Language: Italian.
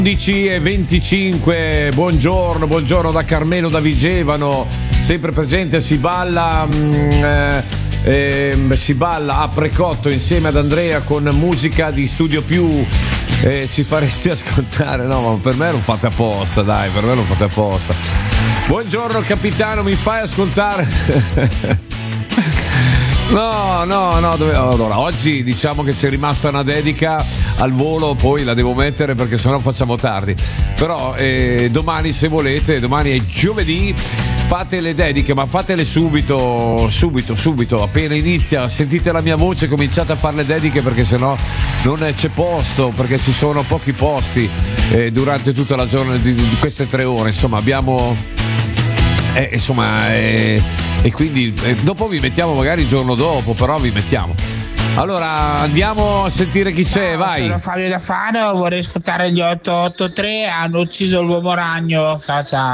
11:25, buongiorno da Carmelo da Vigevano, sempre presente, si balla a Precotto insieme ad Andrea con musica di Studio Più. Ci faresti ascoltare? No, ma per me non fate apposta, dai, per me non fate apposta. Buongiorno capitano, mi fai ascoltare? No, allora, oggi diciamo che c'è rimasta una dedica al volo, poi la devo mettere perché sennò facciamo tardi. Però domani, se volete, domani è giovedì, fate le dediche, ma fatele subito, appena inizia, sentite la mia voce, cominciate a fare le dediche perché sennò non c'è posto, perché ci sono pochi posti durante tutta la giornata di queste 3 ore, insomma abbiamo... e quindi dopo vi mettiamo magari il giorno dopo, però vi mettiamo. Allora andiamo a sentire chi c'è. Vai. Sono Fabio da Fano, vorrei ascoltare gli 883, hanno ucciso l'uomo ragno. Ciao.